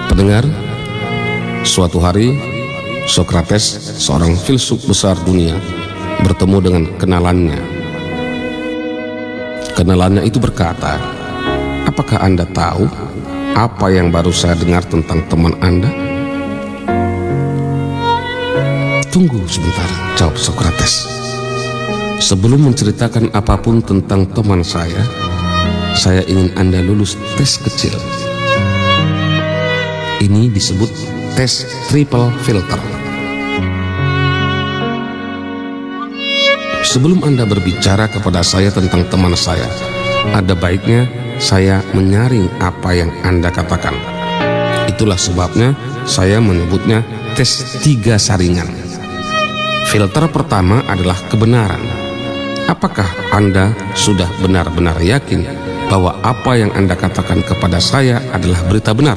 Pendengar, suatu hari Sokrates, seorang filsuf besar dunia, bertemu dengan kenalannya. Kenalannya itu berkata, "Apakah Anda tahu apa yang baru saya dengar tentang teman Anda?" "Tunggu sebentar," jawab Sokrates. "Sebelum menceritakan apapun tentang teman saya ingin Anda lulus tes kecil. Ini disebut tes triple filter. Sebelum Anda berbicara kepada saya tentang teman saya, ada baiknya saya menyaring apa yang Anda katakan. Itulah sebabnya saya menyebutnya tes 3 saringan. Filter pertama adalah kebenaran. Apakah Anda sudah benar-benar yakin bahwa apa yang Anda katakan kepada saya adalah berita benar?"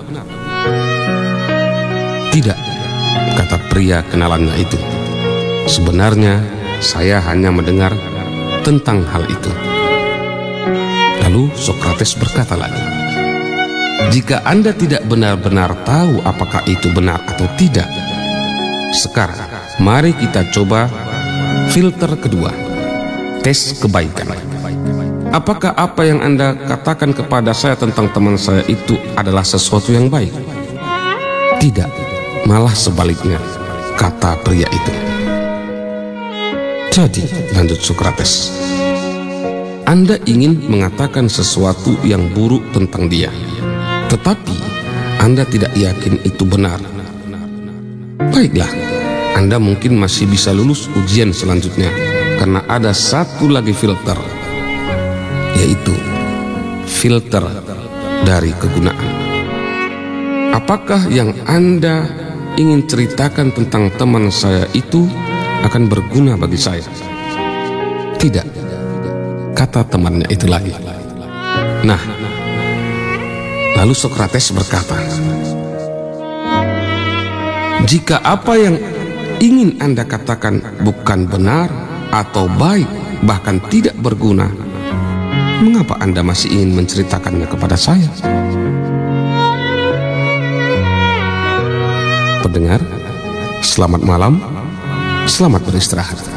"Tidak," kata pria kenalannya itu. "Sebenarnya saya hanya mendengar tentang hal itu." Lalu Sokrates berkata lagi, "Jika Anda tidak benar-benar tahu apakah itu benar atau tidak, sekarang mari kita coba filter kedua, tes kebaikan. Apakah apa yang Anda katakan kepada saya tentang teman saya itu adalah sesuatu yang baik?" "Tidak, malah sebaliknya," kata pria itu. "Jadi," lanjut Sokrates, "Anda ingin mengatakan sesuatu yang buruk tentang dia, tetapi Anda tidak yakin itu benar. Baiklah, Anda mungkin masih bisa lulus ujian selanjutnya, karena ada satu lagi filter, yaitu filter dari kegunaan. Apakah yang Anda ingin ceritakan tentang teman saya itu akan berguna bagi saya?" "Tidak," kata temannya itu lagi. Nah, lalu Sokrates berkata, "Jika apa yang ingin Anda katakan bukan benar atau baik, bahkan tidak berguna, mengapa Anda masih ingin menceritakannya kepada saya?" Pendengar, selamat malam, selamat beristirahat.